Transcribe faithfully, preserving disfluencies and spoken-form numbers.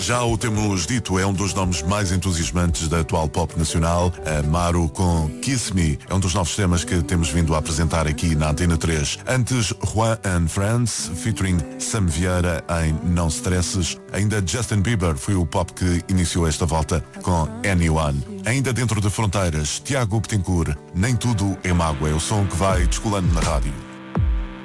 Já o temos dito, é um dos nomes mais entusiasmantes da atual pop nacional. Amaro com Kiss Me é um dos novos temas que temos vindo a apresentar aqui na Antena três. Antes, Juan and Friends, featuring Sam Vieira em Não Stresses. Ainda Justin Bieber foi o pop que iniciou esta volta com Anyone. Ainda dentro de fronteiras, Tiago Betancourt, Nem Tudo é Mágoa, é o som que vai descolando na rádio.